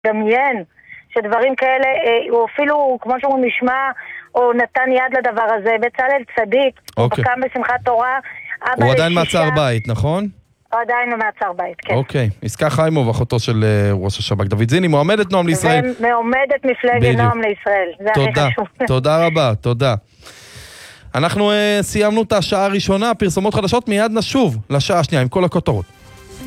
דמיין שדברים כאלה, הוא אפילו, כמו שהוא נשמע, או נתן יד לדבר הזה. בצלאל צדיק, הוא קם בשמחת תורה, הוא עדיין מעצר בית, נכון? הוא עדיין מעצר בית, כן. אוקיי, יסכה חיימוב, אחותו של ראש השב"כ. דוד זיני, מועמדת נועם לישראל. ומועמדת מפלגת נועם לישראל, זה הכי חשוב. תודה רבה, תודה. אנחנו סיימנו את השעה הראשונה, פרסומות חדשות, מיד נשוב לשעה השנייה עם כל הכותרות.